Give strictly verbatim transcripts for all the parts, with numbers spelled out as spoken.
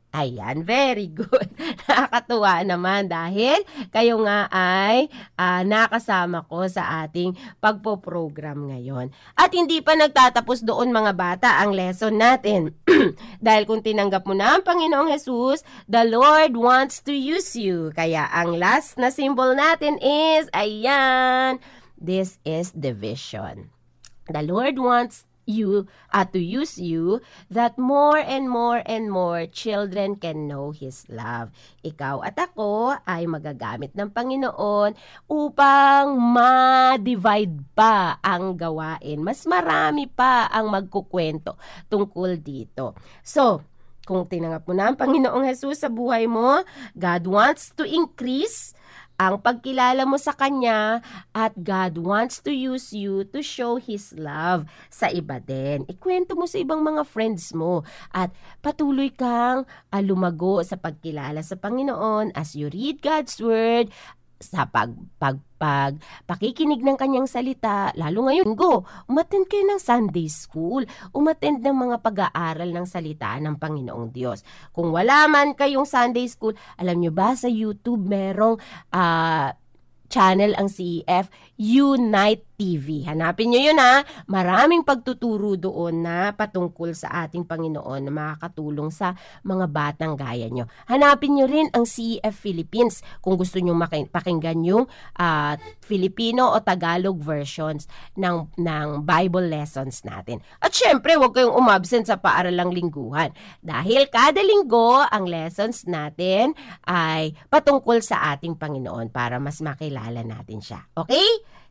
Ayan, very good. Nakakatuwa naman dahil kayo nga ay uh, nakasama ko sa ating pagpo-program ngayon. At hindi pa nagtatapos doon mga bata ang lesson natin. Dahil kung tinanggap mo na ang Panginoong Jesus, the Lord wants to use you. Kaya ang last na symbol natin is, ayan, this is division. The Lord wants you uh, to use you that more and more and more children can know His love. Ikaw at ako ay magagamit ng Panginoon upang ma-divide pa ang gawain. Mas marami pa ang magkukwento tungkol dito. So, kung tinanggap mo na ang Panginoong Jesus sa buhay mo, God wants to increase ang pagkilala mo sa Kanya at God wants to use you to show His love sa iba din. Ikwento mo sa ibang mga friends mo at patuloy kang uh, lumago sa pagkilala sa Panginoon as you read God's Word, sa pag, pag, pag, pakikinig ng Kanyang salita, lalo ngayon, go, umattend kayo ng Sunday School, umattend ng mga pag-aaral ng salita ng Panginoong Diyos. Kung wala man kayong Sunday School, alam nyo ba sa YouTube merong uh, channel ang C E F, Unite T V. Hanapin nyo yun ha. Maraming pagtuturo doon na patungkol sa ating Panginoon na makakatulong sa mga batang gaya nyo. Hanapin nyo rin ang C E F Philippines kung gusto nyo pakinggan yung uh, Filipino o Tagalog versions ng, ng Bible lessons natin. At syempre, huwag kayong umabsent sa paaralang lingguhan dahil kada linggo ang lessons natin ay patungkol sa ating Panginoon para mas makilala natin siya. Okay?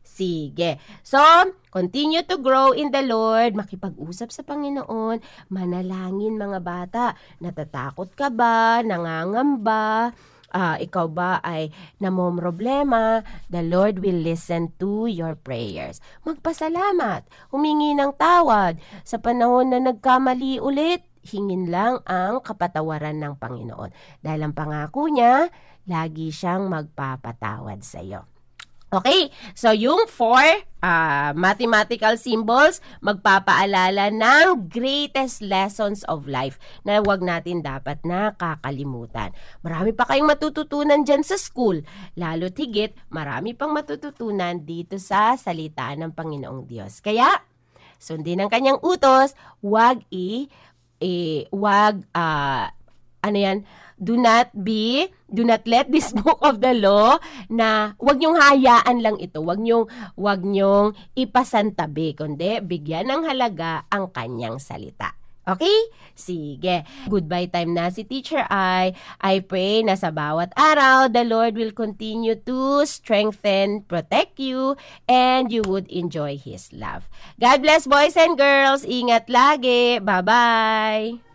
Sige. So, continue to grow in the Lord. Makipag-usap sa Panginoon. Manalangin mga bata. Natatakot ka ba? Nangangamba? Uh, ikaw ba ay namomroblema? The Lord will listen to your prayers. Magpasalamat. Humingi ng tawad. Sa panahon na nagkamali ulit, hingin lang ang kapatawaran ng Panginoon. Dahil ang pangako niya, lagi siyang magpapatawad sa iyo. Okay, so yung four uh, mathematical symbols, magpapaalala ng greatest lessons of life na wag natin dapat nakakalimutan. Marami pa kayong matututunan dyan sa school. Lalo't higit, marami pang matututunan dito sa salita ng Panginoong Diyos. Kaya, sundin ang kanyang utos, wag i, i wag, uh, ano yan, do not be, do not let this book of the law na wag niyong hayaan lang ito. Wag niyong, wag niyong ipasantabi, kundi bigyan ng halaga ang kanyang salita. Okay? Sige. Goodbye time na si Teacher I. I pray na sa bawat araw, the Lord will continue to strengthen, protect you, and you would enjoy His love. God bless boys and girls. Ingat lagi. Bye-bye.